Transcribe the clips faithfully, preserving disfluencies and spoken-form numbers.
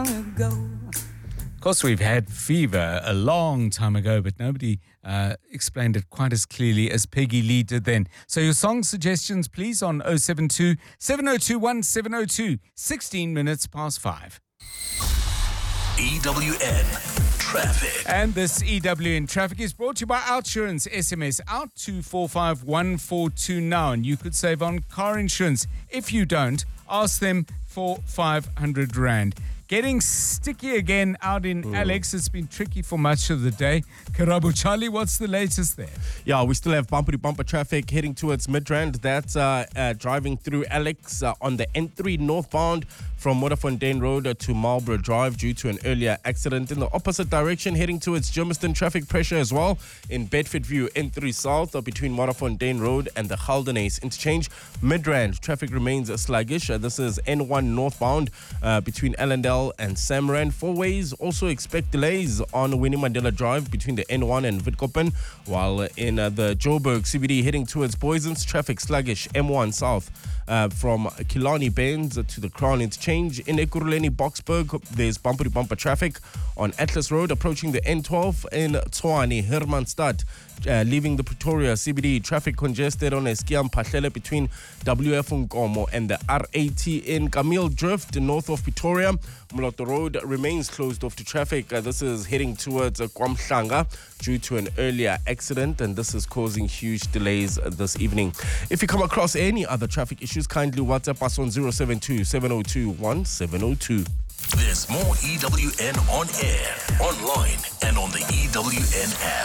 ago. Of course, we've had fever a long time ago, but nobody uh, explained it quite as clearly as Peggy Lee did then. So your song suggestions, please, on oh seven two, seven oh two, one seven oh two, sixteen minutes past five. E W N Traffic. And this E W N Traffic is brought to you by Outsurance. S M S out to four five one four two now, and you could save on car insurance. If you don't, ask them for five hundred rand. Getting sticky again out in mm. Alex. It's been tricky for much of the day. Karabu Charlie, what's the latest there? Yeah, we still have bumper-to-bumper traffic heading towards Midrand. That's uh, uh, driving through Alex uh, on the N three northbound from Waterfontein Road to Marlborough Drive due to an earlier accident. In the opposite direction, heading towards Germiston, traffic pressure as well in Bedford View, N three south or between Waterfontein Road and the Haldenace interchange. Midrand, traffic remains sluggish. Uh, this is N one northbound uh, between Allendale and Samrand. Four ways also expect delays on Winnie Mandela Drive between the N one and Witkoppen, while in uh, the Joburg C B D heading towards Poisons, traffic sluggish M one south uh, from Killarney Bends to the Crown interchange. In Ekurhuleni Boksburg, there's bumper to bumper traffic on Atlas Road approaching the N twelve in Tshwane Hermanstad. Uh, leaving the Pretoria C B D, traffic congested on Eskiam Pahlele between W F Nkomo and the R eighty in Camille Drift north of Pretoria. Moloto Road remains closed off to traffic. Uh, this is heading towards uh, Kwamhlanga due to an earlier accident, and this is causing huge delays uh, this evening. If you come across any other traffic issues, kindly WhatsApp us on zero seven two, seven oh two, one seven oh two. There's more E W N on air, online, and on the E W N app.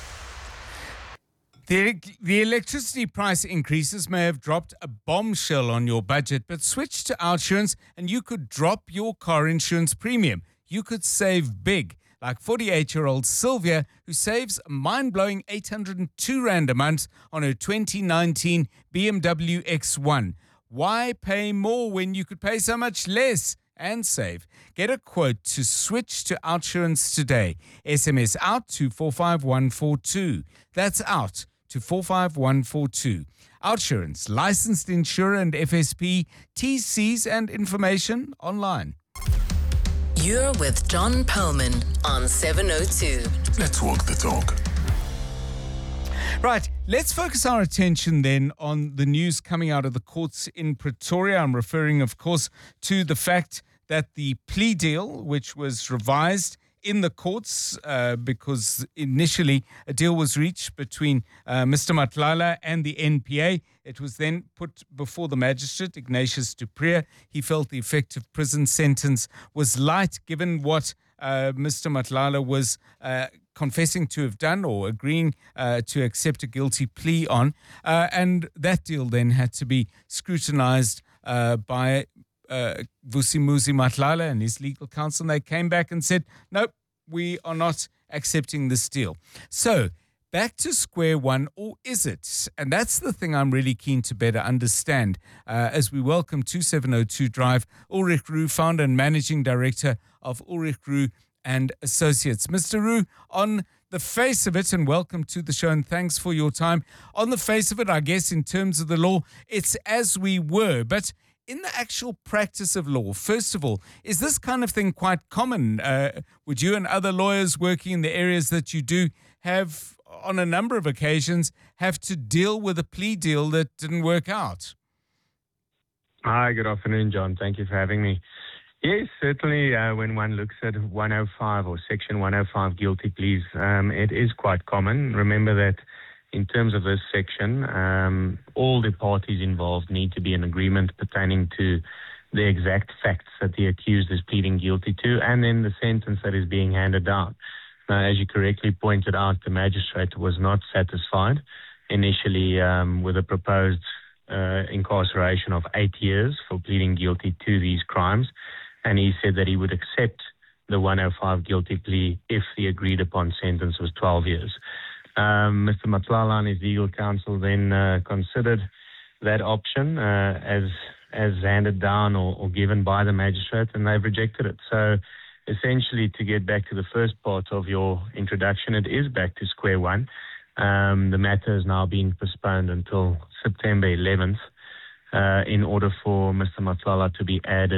The, the electricity price increases may have dropped a bombshell on your budget, but switch to Outsurance and you could drop your car insurance premium. You could save big, like forty-eight-year-old Sylvia, who saves a mind-blowing eight hundred two rand a month on her twenty nineteen B M W X one. Why pay more when you could pay so much less and save? Get a quote to switch to Outsurance today. S M S out to four five one four two. That's out to four five one four two. Outsurance, licensed insurer and F S P, T Cs and information online. You're with John Perlman on seven oh two. Let's walk the talk. Right, let's focus our attention then on the news coming out of the courts in Pretoria. I'm referring, of course, to the fact that the plea deal, which was revised in the courts uh, because initially a deal was reached between uh, Mister Matlala and the N P A. It was then put before the magistrate, Ignatius du Preez. He felt the effective prison sentence was light given what uh, Mister Matlala was uh, confessing to have done or agreeing uh, to accept a guilty plea on. Uh, and that deal then had to be scrutinized uh, by Uh, Vusimuzi Matlala and his legal counsel, and they came back and said, nope, we are not accepting this deal. So, back to square one, or is it? And that's the thing I'm really keen to better understand uh, as we welcome to seven oh two Drive, Ulrich Roux, founder and managing director of Ulrich Roux and Associates. Mister Roux, on the face of it, and welcome to the show, and thanks for your time. On the face of it, I guess in terms of the law, it's as we were, but in the actual practice of law, first of all, is this kind of thing quite common? Uh, would you and other lawyers working in the areas that you do have, on a number of occasions, have to deal with a plea deal that didn't work out? Hi, good afternoon, John. Thank you for having me. Yes, certainly uh, when one looks at one oh five or Section one oh five guilty pleas, um, it is quite common. Remember that in terms of this section, um, all the parties involved need to be in agreement pertaining to the exact facts that the accused is pleading guilty to, and then the sentence that is being handed down. Now, as you correctly pointed out, the magistrate was not satisfied initially um, with a proposed uh, incarceration of eight years for pleading guilty to these crimes, and he said that he would accept the one oh five guilty plea if the agreed upon sentence was twelve years. Um, Mister Matlala and his legal counsel then uh, considered that option uh, as as handed down or, or given by the magistrate, and they've rejected it. So essentially, to get back to the first part of your introduction, it is back to square one. Um, the matter has now been postponed until September eleventh uh, in order for Mister Matlala to be added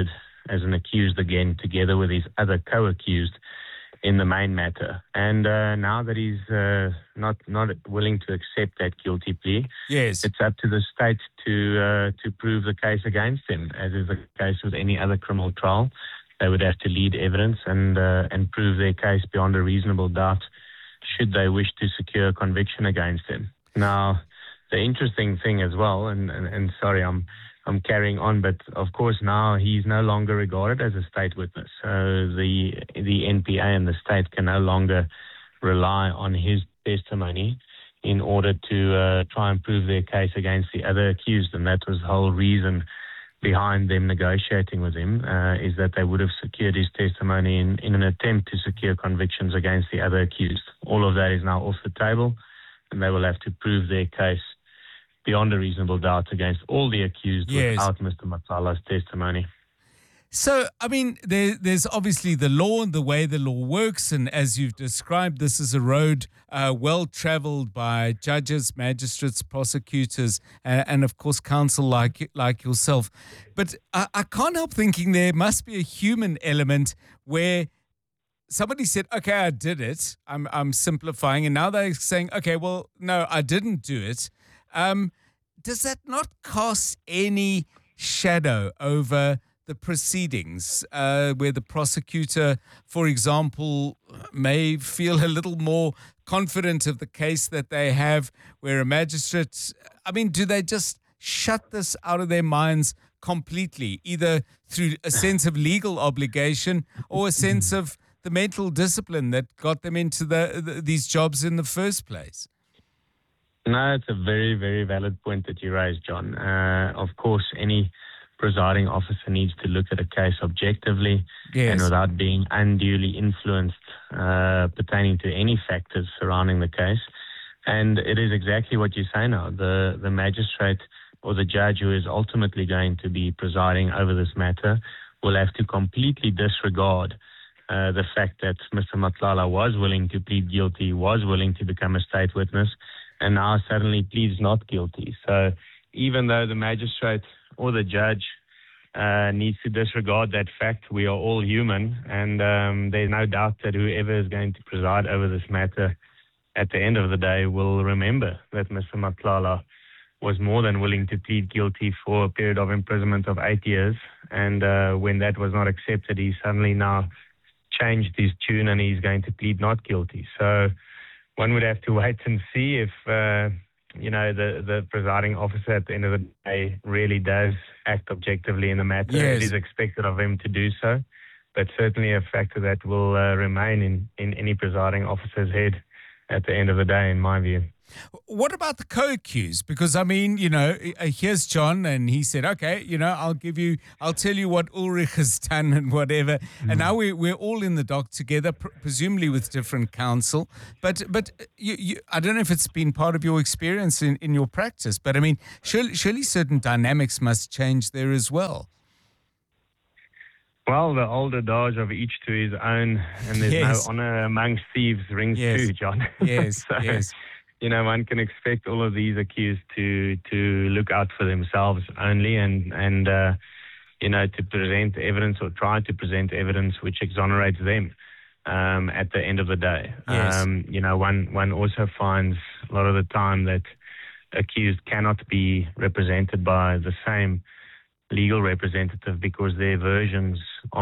as an accused again, together with his other co-accused in the main matter. And uh, now that he's uh, not not willing to accept that guilty plea, Yes. it's up to the state to uh, to prove the case against him, as is the case with any other criminal trial. They would have to lead evidence and uh, and prove their case beyond a reasonable doubt, should they wish to secure conviction against him. Now, the interesting thing as well, and, and, and sorry, I'm I'm carrying on, but of course now he's no longer regarded as a state witness. So the the N P A and the state can no longer rely on his testimony in order to uh, try and prove their case against the other accused, and that was the whole reason behind them negotiating with him, uh, is that they would have secured his testimony in, in an attempt to secure convictions against the other accused. All of that is now off the table, and they will have to prove their case beyond a reasonable doubt against all the accused Yes. without Mister Matlala's testimony. So, I mean, there, there's obviously the law and the way the law works. And as you've described, this is a road uh, well traveled by judges, magistrates, prosecutors, and, and of course, counsel like, like yourself. But I, I can't help thinking there must be a human element where somebody said, okay, I did it. I'm, I'm simplifying. And now they're saying, okay, well, no, I didn't do it. Um, does that not cast any shadow over the proceedings, uh, where the prosecutor, for example, may feel a little more confident of the case that they have, where a magistrate, I mean, do they just shut this out of their minds completely, either through a sense of legal obligation or a sense of the mental discipline that got them into the, the, these jobs in the first place? No, it's a very, very valid point that you raised, John. Uh, of course, any presiding officer needs to look at a case objectively Yes. and without being unduly influenced uh, pertaining to any factors surrounding the case. And it is exactly what you say now. The, the magistrate or the judge who is ultimately going to be presiding over this matter will have to completely disregard uh, the fact that Mister Matlala was willing to plead guilty, was willing to become a state witness, and now suddenly pleads not guilty. So even though the magistrate or the judge uh, needs to disregard that fact, we are all human, and um, there's no doubt that whoever is going to preside over this matter at the end of the day will remember that Mister Matlala was more than willing to plead guilty for a period of imprisonment of eight years, and uh, when that was not accepted, he suddenly now changed his tune and he's going to plead not guilty. So one would have to wait and see if uh, you know, the, the presiding officer at the end of the day really does act objectively in the matter. Yes. It is expected of him to do so, but certainly a factor that will uh, remain in, in any presiding officer's head at the end of the day, in my view. What about the co-accused? Because, I mean, you know, here's John, and he said, okay, you know, I'll give you, I'll tell you what Ulrich has done and whatever. Mm. And now we, we're all in the dock together, pr- presumably with different counsel. But but you, you, I don't know if it's been part of your experience in, in your practice, but I mean, surely, surely certain dynamics must change there as well. Well, the old adage of each to his own, and there's Yes. no honor amongst thieves rings Yes. true, John. Yes, So, yes. you know, one can expect all of these accused to to look out for themselves only, and and uh, you know, to present evidence or try to present evidence which exonerates them um, at the end of the day. Yes. Um, you know, one one also finds a lot of the time that accused cannot be represented by the same legal representative because their versions